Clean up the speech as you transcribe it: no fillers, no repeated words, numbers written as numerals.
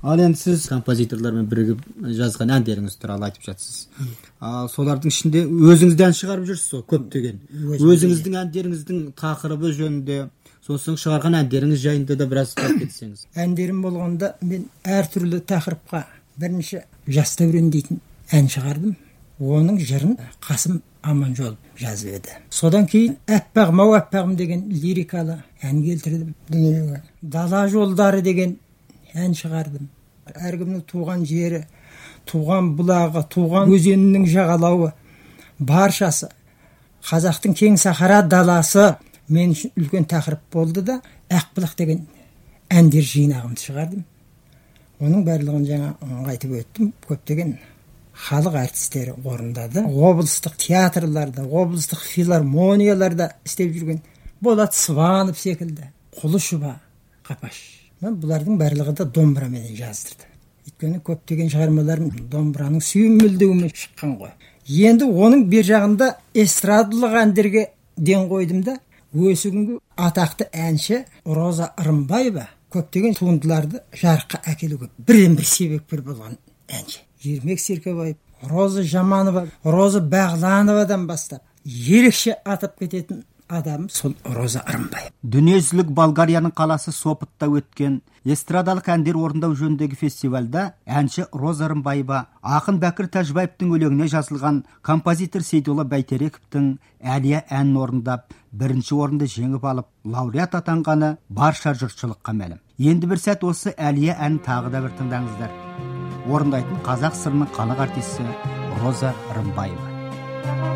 Ал енді сіз композиторлармен бірігіп жазған әндеріңіз туралы айтып жатсыз. Солардың ішінде өзіңізден шығарып жүрсіз ғой көптеген. Өзіңіздің әндеріңіздің тақырыбы жөнінде, сосын шығарған әндеріңіз жайында да біраз айтып кетсеңіз. Әндерім болғанда мен әртүрлі тақырыпқа бірінші жас дәурен дейтін ән шығардым. Оның жырын Қасым Аманжолов жазып еді. Содан кейін Әппағым ау әппағым деген лирикалы ән келтірдім дүниеге. Дала жолдары деген ән шығардым. Әркімнің туған жері, туған бұлағы, туған өзенінің жағалауы, баршасы қазақтың кең сахара даласы мен үшін үлкен тақырып болды да, Ақбұлақ деген әндер жинағымды шығардым. Оның барлығын жаңа айтып өттім. Көптеген халық әртістері орындады. Облыстық театрларда, облыстық филармонияларда істеп жүрген Болат Сванов секілді, Құлышева, Қапаш. Мен бұлардың барлығы да домбырамен жаздырды. Өйткені көптеген шығармаларым домбыраның сүйемелдеуімен шыққан ғой. Енді оның бер жағында эстрадалық әндерге ден қойдым да, осы күнгі атақты әнші Роза Рымбаева көптеген туындыларды жарыққа әкелуге бірден-бір себепкер болған әнші. Ермек Серкебаев, Роза Жаманова, Роза Бағлановадан бастап ерекше атап кететін адам сол Роза Рымбаев. Дүниежүзілік Болгарияның қаласы Сопотта өткен эстрадалық әндер орындау жөніндегі фестивальда әнші Роза Рымбаева ақын Бәкір Тәжбаевтың өлеңіне жазылған композитор Сейдолла Бәйтерековтің Әлия әнін орындап, бірінші орынды жеңіп алып, лауреат атанғаны барша жұртшылыққа мәлім. Енді бір сәт осы Әлия әнін тағы да бір тыңдаңыздар. Орындайтын қазақ сырының қанық артисі Роза Рымбаева.